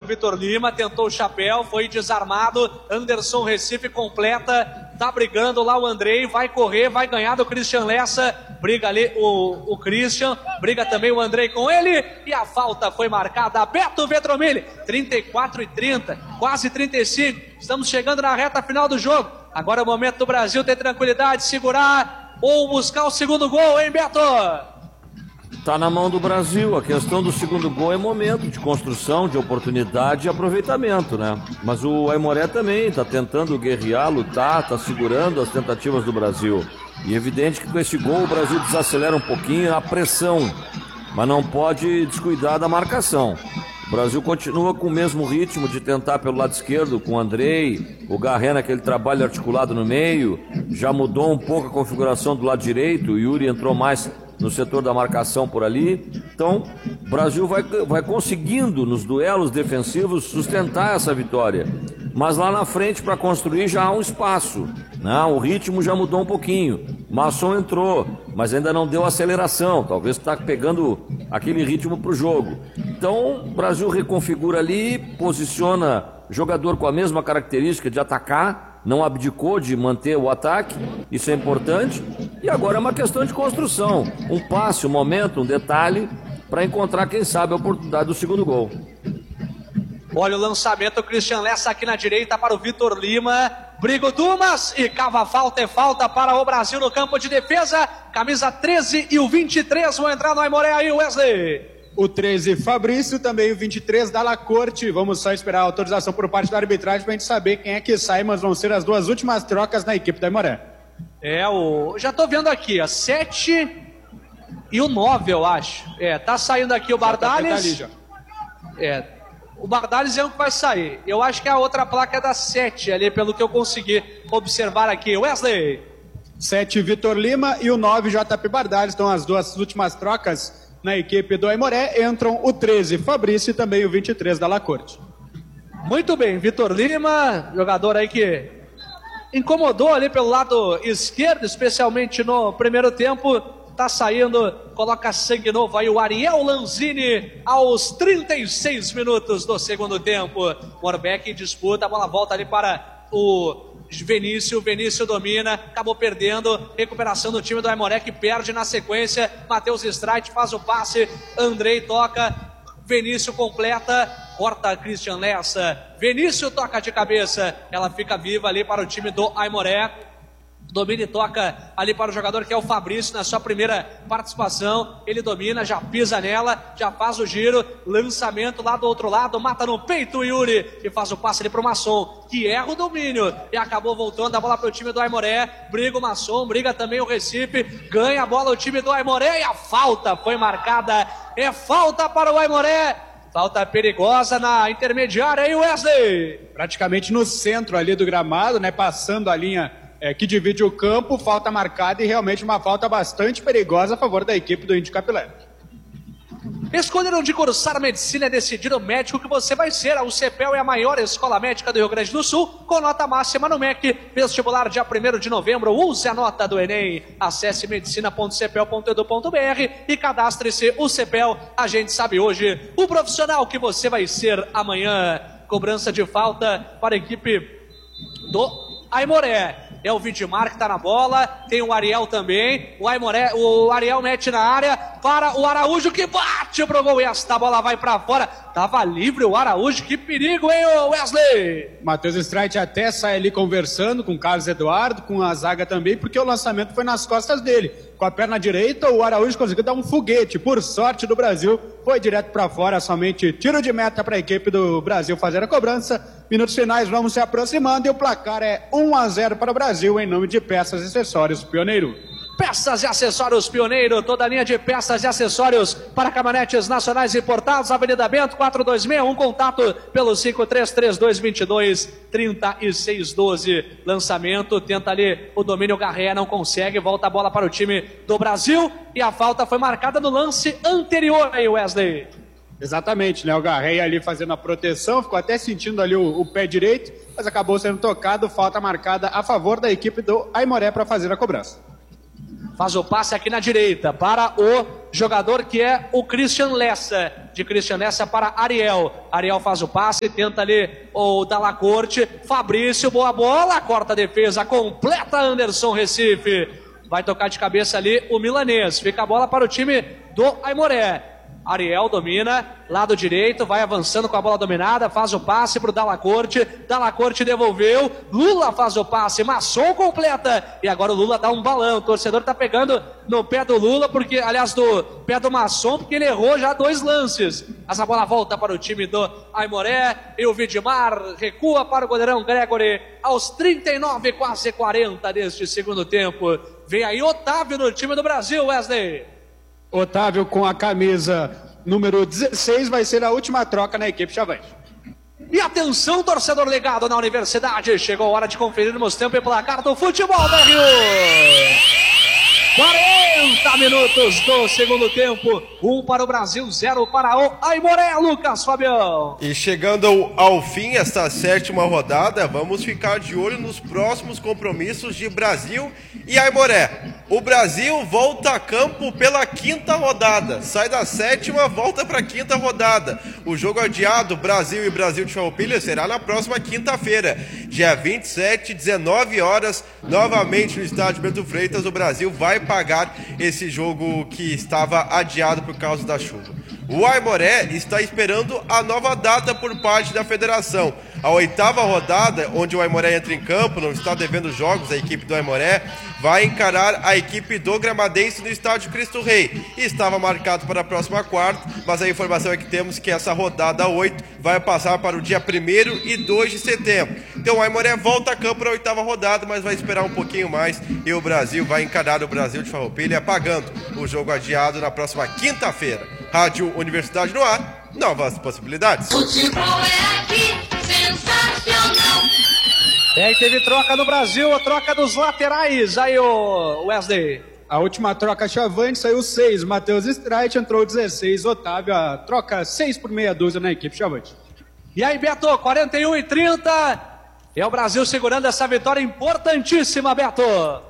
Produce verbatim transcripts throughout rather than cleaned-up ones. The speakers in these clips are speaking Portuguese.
Vitor Lima, tentou o chapéu, foi desarmado. Anderson Recife completa, tá brigando lá o Andrei, vai correr, vai ganhar do Christian Lessa. Briga ali o, o Christian, briga também o Andrei com ele. E a falta foi marcada. Beto Vetromilli, trinta e quatro e trinta, quase trinta e cinco. Estamos chegando na reta final do jogo. Agora é o momento do Brasil ter tranquilidade, segurar ou buscar o segundo gol, hein, Beto? Tá na mão do Brasil. A questão do segundo gol é momento de construção, de oportunidade e aproveitamento, né? Mas o Aimoré também tá tentando guerrear, lutar, tá segurando as tentativas do Brasil. E é evidente que com esse gol o Brasil desacelera um pouquinho a pressão, mas não pode descuidar da marcação. O Brasil continua com o mesmo ritmo de tentar pelo lado esquerdo com o Andrei, o Garré naquele trabalho articulado no meio, já mudou um pouco a configuração do lado direito, o Yuri entrou mais no setor da marcação por ali. Então, o Brasil vai, vai conseguindo nos duelos defensivos sustentar essa vitória. Mas lá na frente, para construir, já há um espaço, né? O ritmo já mudou um pouquinho. Masson entrou, mas ainda não deu aceleração. Talvez está pegando aquele ritmo para o jogo. Então, o Brasil reconfigura ali, posiciona jogador com a mesma característica de atacar, não abdicou de manter o ataque, isso é importante. E agora é uma questão de construção. Um passe, um momento, um detalhe, para encontrar, quem sabe, a oportunidade do segundo gol. Olha o lançamento, o Christian Lessa aqui na direita para o Vitor Lima. Briga Dumas e cava falta, é falta para o Brasil no campo de defesa. Camisa treze e o vinte e três vão entrar no Aimoré aí, Wesley. O treze, Fabrício, também o vinte e três, Dalla Corte. Vamos só esperar a autorização por parte da arbitragem para a gente saber quem é que sai, mas vão ser as duas últimas trocas na equipe da Aimoré. É, o... já tô vendo aqui, ó, sete e o nove, eu acho. É, tá saindo aqui o Bardales. Já. É, o Bardales é o que vai sair. Eu acho que a outra placa é da sete, ali, pelo que eu consegui observar aqui. Wesley. sete, Vitor Lima, e o nove, J P Bardales. Então, as duas últimas trocas na equipe do Aimoré. Entram o treze, Fabrício, e também o vinte e três, Dalla Corte. Muito bem, Vitor Lima, jogador aí que incomodou ali pelo lado esquerdo, especialmente no primeiro tempo. Tá saindo, coloca sangue novo aí o Ariel Lanzini aos trinta e seis minutos do segundo tempo. Morbeck disputa, a bola volta ali para o Vinícius, Vinícius domina, acabou perdendo, recuperação do time do Aimoré que perde na sequência. Matheus Streit faz o passe, Andrei toca, Vinícius completa, corta Christian Lessa, Vinícius toca de cabeça, ela fica viva ali para o time do Aimoré. Domina e toca ali para o jogador que é o Fabrício na sua primeira participação. Ele domina, já pisa nela, já faz o giro, lançamento lá do outro lado, mata no peito o Yuri e faz o passe ali para o Masson, que erra o domínio e acabou voltando a bola para o time do Aimoré. Briga o Masson, briga também o Recife, ganha a bola o time do Aimoré e a falta foi marcada. É falta para o Aimoré. Falta perigosa na intermediária aí, Wesley. Praticamente no centro ali do gramado, né? Passando a linha É, que divide o campo, falta marcada e realmente uma falta bastante perigosa a favor da equipe do Índio Capilé. Escolheram de cursar medicina e decidir o médico que você vai ser. A U C P E L é a maior escola médica do Rio Grande do Sul, com nota máxima no M E C. Vestibular dia primeiro de novembro, use a nota do Enem. Acesse medicina ponto c p e l ponto e d u ponto b r e cadastre-se. U C P E L, a gente sabe hoje o profissional que você vai ser amanhã. Cobrança de falta para a equipe do Aimoré. É o Vidmar que tá na bola, tem o Ariel também, o, Aimoré, o Ariel mete na área, para o Araújo que bate pro gol e esta bola vai pra fora. Tava livre o Araújo, que perigo, hein, Wesley? Matheus Streit até sai ali conversando com o Carlos Eduardo, com a zaga também, porque o lançamento foi nas costas dele. Com a perna direita, o Araújo conseguiu dar um foguete, por sorte do Brasil, foi direto para fora, somente tiro de meta para a equipe do Brasil fazer a cobrança. Minutos finais, vamos se aproximando e o placar é um a zero para o Brasil, em nome de Peças e Acessórios Pioneiro. Peças e Acessórios Pioneiro, toda a linha de peças e acessórios para caminhonetes nacionais importados, Avenida Bento, quatro dois seis um, contato pelo cinco três três dois dois dois, três seis um dois. Lançamento, tenta ali o domínio, Garré não consegue, volta a bola para o time do Brasil e a falta foi marcada no lance anterior aí, Wesley. Exatamente, né? O Garré ali fazendo a proteção, ficou até sentindo ali o, o pé direito, mas acabou sendo tocado, falta marcada a favor da equipe do Aimoré para fazer a cobrança. faz o passe aqui na direita para o jogador que é o Christian Lessa. De Christian Lessa para Ariel. Ariel faz o passe, tenta ali o Dalla Corte. Fabrício, boa bola, corta a defesa, completa Anderson Recife. Vai tocar de cabeça ali o milanês. Fica a bola para o time do Aimoré. Ariel domina, lado direito, vai avançando com a bola dominada, faz o passe para o Dalla Corte, Dalla Corte devolveu, Lula faz o passe, Masson completa, e agora o Lula dá um balão, o torcedor tá pegando no pé do Lula, porque, aliás, do pé do Masson, porque ele errou já dois lances. Essa bola volta para o time do Aimoré, e o Vidmar recua para o goleirão Gregory, aos trinta e nove, quase quarenta deste segundo tempo. Vem aí Otávio no time do Brasil, Wesley. Otávio com a camisa número dezesseis vai ser a última troca na equipe Chavante. E atenção, torcedor ligado na Universidade, chegou a hora de conferirmos tempo e placar do futebol da Rio. quarenta minutos do segundo tempo, um para o Brasil, zero para o Aimoré, Lucas Fabião. E chegando ao, ao fim esta sétima rodada, vamos ficar de olho nos próximos compromissos de Brasil e Aimoré. O Brasil volta a campo pela quinta rodada, sai da sétima, volta para a quinta rodada. O jogo adiado, Brasil e Brasil de Farroupilha, será na próxima quinta-feira, dia vinte e sete, dezenove horas, novamente no estádio Bento Freitas. O Brasil vai pagar esse jogo que estava adiado por causa da chuva. O Aimoré está esperando a nova data por parte da federação. A oitava rodada, onde o Aimoré entra em campo, não está devendo jogos, a equipe do Aimoré vai encarar a equipe do Gramadense no estádio Cristo Rei. Estava marcado para a próxima quarta, mas a informação é que temos que essa rodada oito vai passar para o dia primeiro e dois de setembro. Então o Aimoré volta a campo na oitava rodada, mas vai esperar um pouquinho mais e o Brasil vai encarar o Brasil de Farroupilha, pagando o jogo adiado na próxima quinta-feira. Rádio Universidade no ar, novas possibilidades. Futebol é aqui, sensacional. É, e teve troca no Brasil, a troca dos laterais. Aí, o Wesley. A última troca Chavante saiu seis, Matheus Streit entrou dezesseis, Otávio, a troca seis por meia dúzia na equipe Chavante. E aí, Beto, quarenta e um e trinta. É o Brasil segurando essa vitória importantíssima, Beto.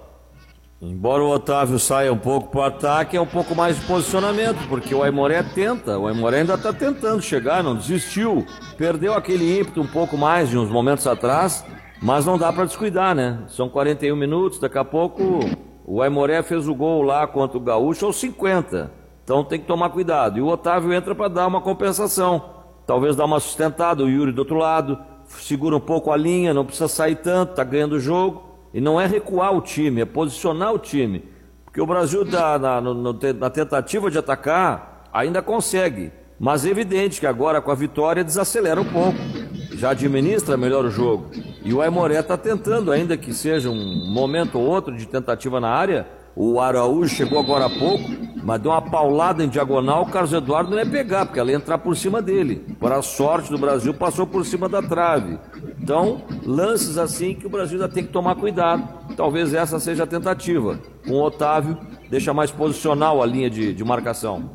Embora o Otávio saia um pouco para o ataque, é um pouco mais de posicionamento, porque o Aimoré tenta, o Aimoré ainda está tentando chegar, não desistiu, perdeu aquele ímpeto um pouco mais de uns momentos atrás, mas não dá para descuidar, né? São quarenta e um minutos, daqui a pouco o Aimoré fez o gol lá contra o Gaúcho aos cinquenta, então tem que tomar cuidado, e o Otávio entra para dar uma compensação, talvez dar uma sustentada, o Yuri do outro lado, segura um pouco a linha, não precisa sair tanto, está ganhando o jogo. E não é recuar o time, é posicionar o time. Porque o Brasil, tá na, no, na tentativa de atacar, ainda consegue. Mas é evidente que agora, com a vitória, desacelera um pouco. Já administra melhor o jogo. E o Aimoré está tentando, ainda que seja um momento ou outro de tentativa na área. O Araújo chegou agora há pouco, mas deu uma paulada em diagonal, o Carlos Eduardo não ia pegar, porque ela ia entrar por cima dele. Para a sorte do Brasil, passou por cima da trave. Então, lances assim que o Brasil ainda tem que tomar cuidado. Talvez essa seja a tentativa. Com o Otávio, deixa mais posicional a linha de, de marcação.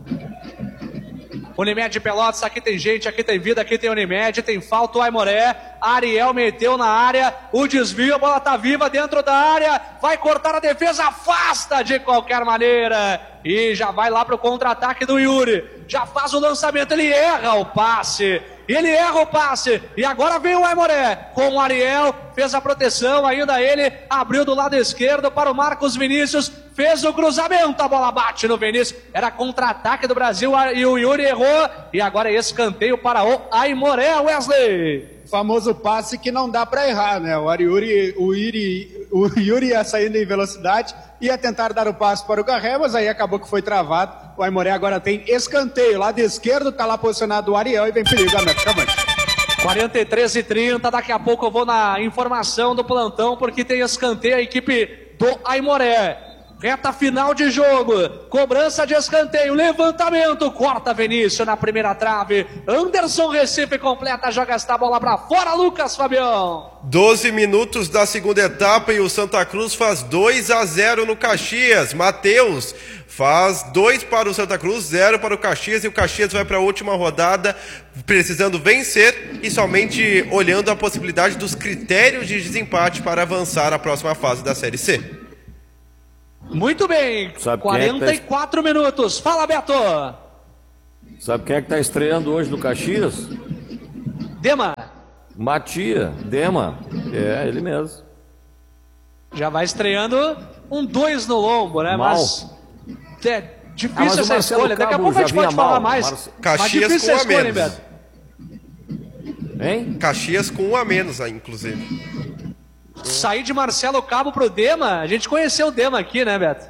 Unimed Pelotas, aqui tem gente, aqui tem vida, aqui tem Unimed, tem falta o Aimoré, Ariel meteu na área, o desvio, a bola tá viva dentro da área, vai cortar a defesa, afasta de qualquer maneira, e já vai lá pro contra-ataque do Yuri, já faz o lançamento, ele erra o passe, ele erra o passe, e agora vem o Aimoré, com o Ariel, fez a proteção, ainda ele abriu do lado esquerdo para o Marcos Vinícius, fez o cruzamento, a bola bate no Vinícius, era contra-ataque do Brasil e o Yuri errou, e agora é escanteio para o Aimoré, Wesley. Famoso passe que não dá para errar, né? O Yuri, o, Yuri, o Yuri ia saindo em velocidade, ia tentar dar o passe para o Garré, mas aí acabou que foi travado. O Aimoré agora tem escanteio, lado esquerdo, tá lá posicionado o Ariel e vem perigo a meta Chavante. quarenta e três e trinta, daqui a pouco eu vou na informação do plantão, porque tem escanteio a equipe do Aimoré. Reta final de jogo, cobrança de escanteio, levantamento, corta Vinícius na primeira trave, Anderson Recife completa, joga esta bola pra fora, Lucas Fabião. doze minutos da segunda etapa e o Santa Cruz faz dois a zero no Caxias. Matheus faz dois para o Santa Cruz, zero para o Caxias, e o Caxias vai para a última rodada precisando vencer e somente olhando a possibilidade dos critérios de desempate para avançar à próxima fase da Série C. Muito bem, Sabe quem é que quarenta e quatro tá... minutos. Fala, Beto. Sabe quem é que tá estreando hoje no Caxias? Dema. Matia, Dema. É, ele mesmo. Já vai estreando um dois no lombo, né? Mal. Mas é difícil Ah, mas essa escolha. Daqui a pouco a gente pode falar mais. Marce... Caxias mas com um a escolha, menos. hein, Beto? Hein? Caxias com um a menos, inclusive. Sair de Marcelo Cabo pro Dema, a gente conheceu o Dema aqui, né, Beto?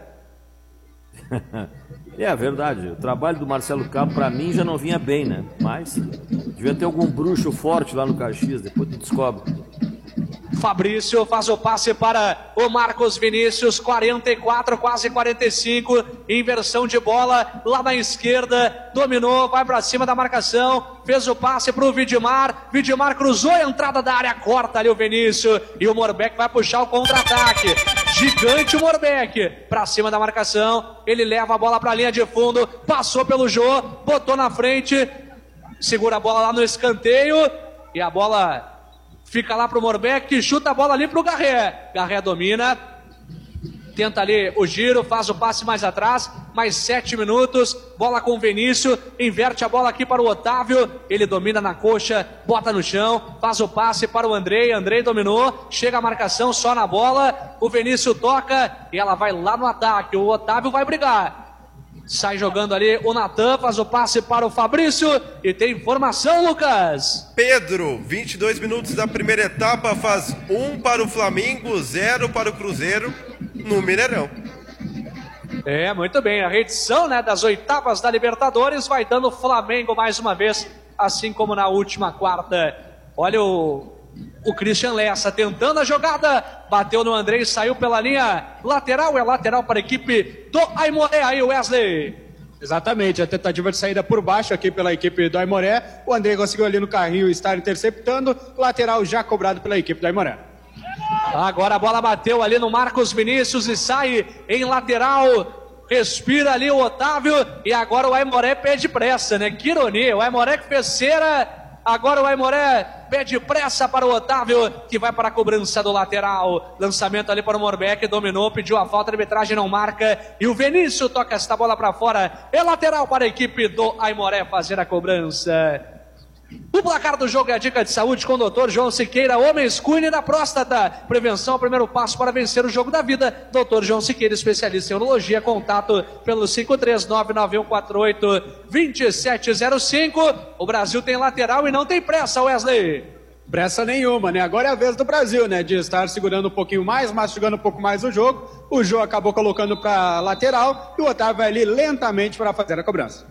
É verdade, o trabalho do Marcelo Cabo pra mim já não vinha bem, né? Mas devia ter algum bruxo forte lá no Caxias, depois tu descobre. Fabrício faz o passe para o Marcos Vinícius, quarenta e quatro, quase quarenta e cinco, inversão de bola lá na esquerda, dominou, vai para cima da marcação, fez o passe para o Vidimar, Vidimar cruzou a entrada da área, corta ali o Vinícius e o Morbeck vai puxar o contra-ataque. Gigante o Morbeck, para cima da marcação, ele leva a bola para a linha de fundo, passou pelo Jô, botou na frente, segura a bola lá no escanteio e a bola fica lá pro Morbeck, chuta a bola ali pro Garré. Garré domina, tenta ali o giro, faz o passe mais atrás, mais sete minutos, bola com o Vinícius, inverte a bola aqui para o Otávio, ele domina na coxa, bota no chão, faz o passe para o Andrei, Andrei dominou, chega a marcação só na bola, o Vinícius toca e ela vai lá no ataque, o Otávio vai brigar. Sai jogando ali o Natan, faz o passe para o Fabrício e tem informação, Lucas. Pedro, vinte e dois minutos da primeira etapa, faz um para o Flamengo, zero para o Cruzeiro no Mineirão. É, muito bem, a reedição, né, das oitavas da Libertadores vai dando Flamengo mais uma vez, assim como na última quarta. Olha o... O Christian Lessa tentando a jogada, bateu no Andrei, saiu pela linha lateral, é lateral para a equipe do Aimoré aí, Wesley. Exatamente, a tentativa de saída por baixo aqui pela equipe do Aimoré, o Andrei conseguiu ali no carrinho estar interceptando, lateral já cobrado pela equipe do Aimoré. Agora a bola bateu ali no Marcos Vinícius e sai em lateral, respira ali o Otávio e agora o Aimoré pede pressa, né, que ironia, o Aimoré que fez cera. Agora o Aimoré pede pressa para o Otávio, que vai para a cobrança do lateral. Lançamento ali para o Morbeck, dominou, pediu a falta, a arbitragem não marca. E o Vinícius toca esta bola para fora. É lateral para a equipe do Aimoré fazer a cobrança. O placar do jogo é a dica de saúde com o doutor João Siqueira, Homens, cuide da próstata. Prevenção é o primeiro passo para vencer o jogo da vida. doutor João Siqueira, especialista em urologia, contato pelo cinco três nove nove um quatro oito dois sete zero cinco. O Brasil tem lateral e não tem pressa, Wesley. Pressa nenhuma, né? Agora é a vez do Brasil, né? De estar segurando um pouquinho mais, mastigando um pouco mais o jogo. O Jô acabou colocando para lateral e o Otávio vai ali lentamente para fazer a cobrança.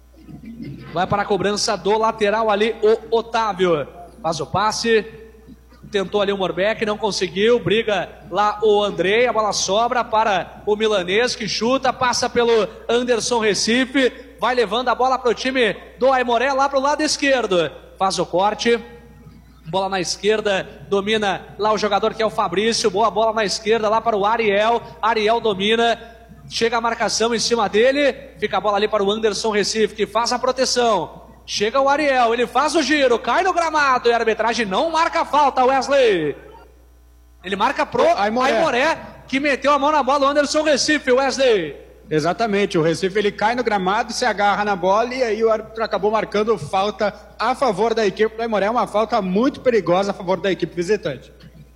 Vai para a cobrança do lateral ali, o Otávio. Faz o passe. Tentou ali o Morbeck, não conseguiu. Briga lá o Andrei. A bola sobra para o Milanês, que chuta. Passa pelo Anderson Recife. Vai levando a bola para o time do Aimoré, lá para o lado esquerdo. Faz o corte. Bola na esquerda. Domina lá o jogador que é o Fabrício. Boa bola na esquerda lá para o Ariel. Ariel domina. Chega a marcação em cima dele, fica a bola ali para o Anderson Recife, que faz a proteção. Chega o Ariel, ele faz o giro, cai no gramado e a arbitragem não marca a falta, Wesley. Ele marca pro Aimoré, Aimoré que meteu a mão na bola, o Anderson Recife, Wesley. Exatamente, o Recife ele cai no gramado, se agarra na bola e aí o árbitro acabou marcando falta a favor da equipe do Aimoré, uma falta muito perigosa a favor da equipe visitante.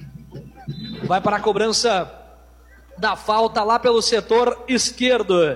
Vai para a cobrança da falta lá pelo setor esquerdo.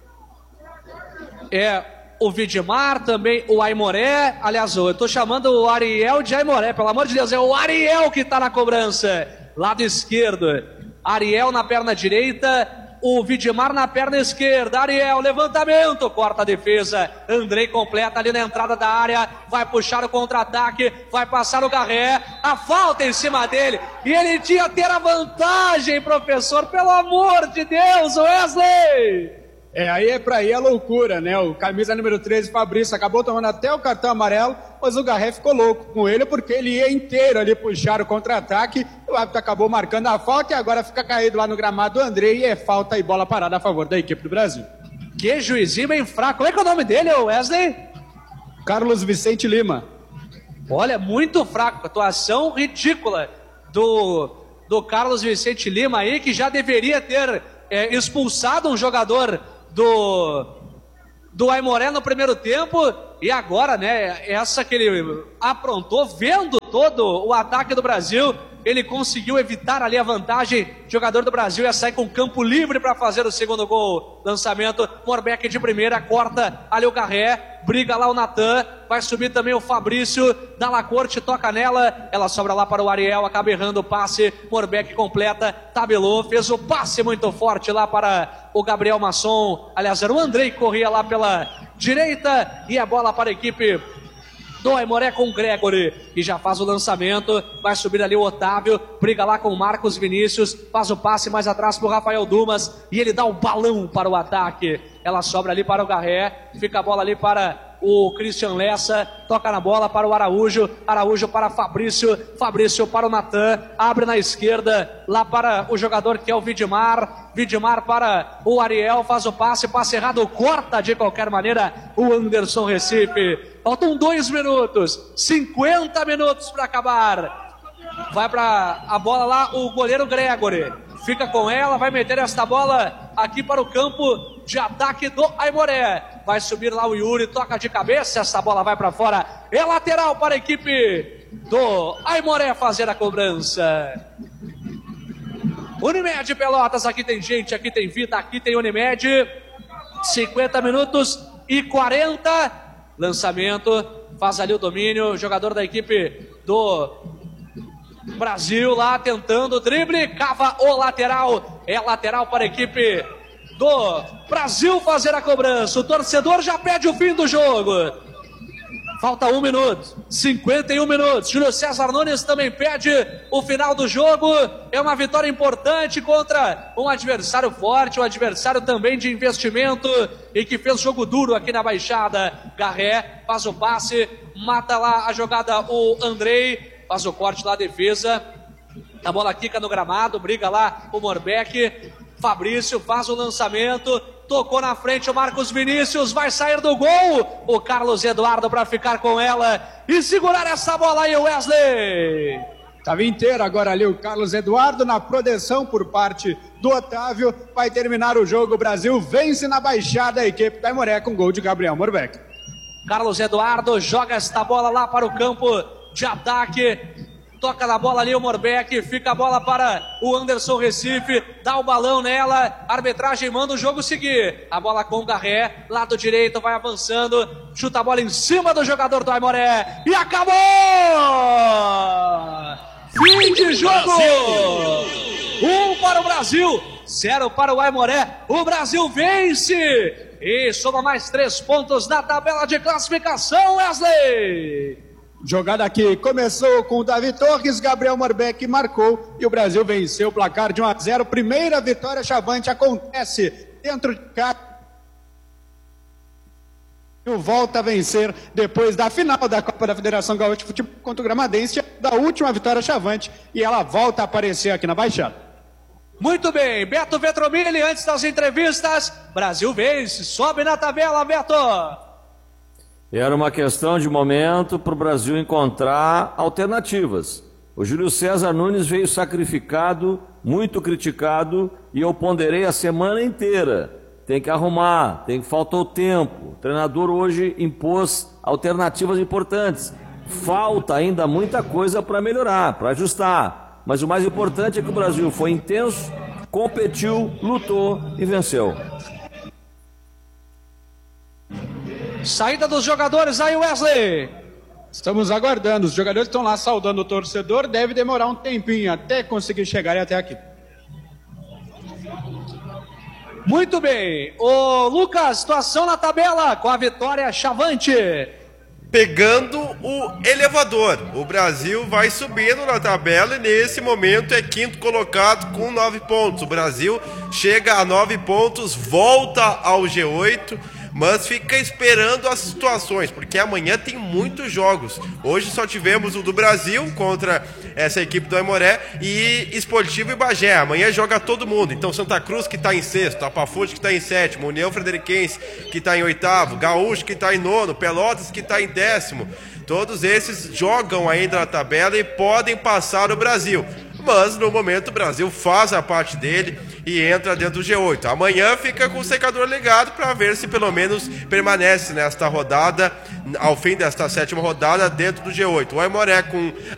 É o Vidimar, também o Aimoré. Aliás, eu tô chamando o Ariel de Aimoré, pelo amor de Deus, é o Ariel que tá na cobrança. Lado esquerdo. Ariel na perna direita, o Vidimar na perna esquerda. Ariel, levantamento, corta a defesa. Andrei completa ali na entrada da área, vai puxar o contra-ataque, vai passar o Garré, a falta em cima dele, e ele tinha que ter a vantagem, professor, pelo amor de Deus, Wesley! É, aí é pra ir a loucura, né? O camisa número treze, Fabrício, acabou tomando até o cartão amarelo, mas o Garré ficou louco com ele porque ele ia inteiro ali puxar o contra-ataque. O árbitro acabou marcando a falta e agora fica caído lá no gramado do Andrei e é falta e bola parada a favor da equipe do Brasil. Que juizinho bem fraco. Como é que é o nome dele, Wesley? Carlos Vicente Lima. Olha, muito fraco. Atuação ridícula do, do Carlos Vicente Lima aí, que já deveria ter é, expulsado um jogador do, do Aimoré no primeiro tempo, e agora, né, essa que ele aprontou, vendo todo o ataque do Brasil, ele conseguiu evitar ali a vantagem. O jogador do Brasil ia sair com campo livre para fazer o segundo gol. Lançamento, Morbeck de primeira, corta ali o Garré, briga lá o Natan, vai subir também o Fabrício, Dalacorte toca nela, ela sobra lá para o Ariel, acaba errando o passe, Morbeck completa, tabelou, fez o passe muito forte lá para o Gabriel Masson, aliás era o Andrei que corria lá pela direita, e a bola para a equipe do Aimoré com o Gregory, que já faz o lançamento, vai subir ali o Otávio, briga lá com o Marcos Vinícius, faz o passe mais atrás para o Rafael Dumas, e ele dá o balão para o ataque, ela sobra ali para o Garré, fica a bola ali para o Christian Lessa, toca na bola para o Araújo, Araújo para Fabrício, Fabrício para o Natan, abre na esquerda, lá para o jogador que é o Vidmar, Vidmar para o Ariel, faz o passe, passe errado, corta de qualquer maneira o Anderson Recife. Faltam dois minutos, cinquenta minutos para acabar. Vai para a bola lá o goleiro Gregory, fica com ela, vai meter esta bola aqui para o campo de ataque do Aimoré. Vai subir lá o Yuri, toca de cabeça, essa bola vai para fora. É lateral para a equipe do Aimoré fazer a cobrança. Unimed Pelotas, aqui tem gente, aqui tem vida, aqui tem Unimed. cinquenta minutos e quarenta. Lançamento, faz ali o domínio, jogador da equipe do Brasil lá tentando o drible, cava o lateral, é lateral para a equipe do Brasil fazer a cobrança. O torcedor já pede o fim do jogo. Falta um minuto, cinquenta e um minutos. Júlio César Nunes também pede o final do jogo. É uma vitória importante contra um adversário forte, um adversário também de investimento e que fez jogo duro aqui na Baixada. Garré faz o passe, mata lá a jogada o Andrei, faz o corte lá, a defesa. A bola quica no gramado, briga lá o Morbeck. Fabrício faz o lançamento, tocou na frente o Marcos Vinícius, vai sair do gol, o Carlos Eduardo para ficar com ela e segurar essa bola aí, Wesley. Estava inteiro agora ali o Carlos Eduardo na proteção por parte do Otávio, vai terminar o jogo, o Brasil vence na Baixada, a equipe da Aimoré com gol de Gabriel Morbeck. Carlos Eduardo joga esta bola lá para o campo de ataque. Toca na bola ali o Morbeck, fica a bola para o Anderson Recife, dá o balão nela, a arbitragem manda o jogo seguir. A bola com o Garré, lado direito, vai avançando, chuta a bola em cima do jogador do Aimoré e acabou! Fim de jogo! Um para o Brasil, zero para o Aimoré. O Brasil vence e soma mais três pontos na tabela de classificação, Wesley! Jogada aqui começou com o Davi Torres, Gabriel Morbeck marcou e o Brasil venceu o placar de um a zero. Primeira vitória chavante acontece dentro de casa. Volta a vencer depois da final da Copa da Federação Gaúcha de Futebol contra o Gramadense, da última vitória chavante, e ela volta a aparecer aqui na Baixada. Muito bem, Beto Vetromilli, antes das entrevistas, Brasil vence, sobe na tabela, Beto. Era uma questão de momento para o Brasil encontrar alternativas. O Júlio César Nunes veio sacrificado, muito criticado, e eu ponderei a semana inteira. Tem que arrumar, tem que faltou tempo. O treinador hoje impôs alternativas importantes. Falta ainda muita coisa para melhorar, para ajustar. Mas o mais importante é que o Brasil foi intenso, competiu, lutou e venceu. Saída dos jogadores aí, Wesley. Estamos aguardando, os jogadores estão lá saudando o torcedor, deve demorar um tempinho até conseguir chegar até aqui. Muito bem, ô Lucas, situação na tabela com a vitória chavante. Pegando o elevador, o Brasil vai subindo na tabela e nesse momento é quinto colocado com nove pontos. O Brasil chega a nove pontos, volta ao G oito, mas fica esperando as situações, porque amanhã tem muitos jogos. Hoje só tivemos o do Brasil contra essa equipe do Aimoré e Esportivo e Bagé. Amanhã joga todo mundo. Então Santa Cruz que está em sexto, Apafute que está em sétimo, União Frederiquense que está em oitavo, Gaúcho que está em nono, Pelotas que está em décimo. Todos esses jogam ainda na tabela e podem passar o Brasil. mas no momento o Brasil faz a parte dele e entra dentro do G oito. Amanhã fica com o secador ligado para ver se pelo menos permanece nesta rodada, ao fim desta sétima rodada, dentro do G oito. O Aimoré com